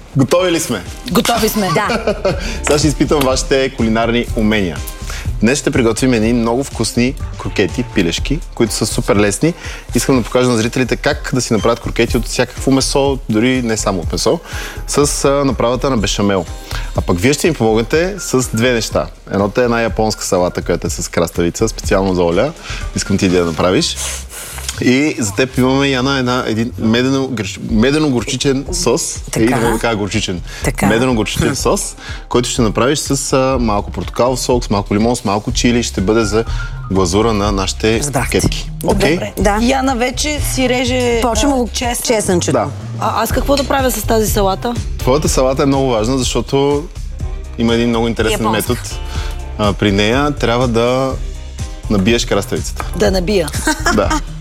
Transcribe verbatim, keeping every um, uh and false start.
Готови ли сме? Готови сме. Да. Сега ще изпитам вашите кулинарни умения. Днес ще приготвим едни много вкусни крокети, пилешки, които са супер лесни. Искам да покажа на зрителите как да си направят крокети от всякакво месо, дори не само от месо, с а, направата на бешамел. А пък вие ще им помогнете с две неща. Едното е една японска салата, която е с краставица, специално за Оля. Искам ти да я направиш. И за теб имаме, Яна, една, един медено-горчичен сос. Така. И да го кажа горчичен. Така. Медено-горчичен сос, който ще направиш с а, малко портокалов сок, с малко лимон, с малко чили. Ще бъде за глазура на нашите Разбрахте. кетки. Окей? Добре. Да. Яна вече си реже Почвам а, чесън. чесънчето. Да. А аз какво да правя с тази салата? Твоята салата е много важна, защото има един много интересен Японска. метод. А, при нея трябва да набиеш краставицата. Да набия. Да.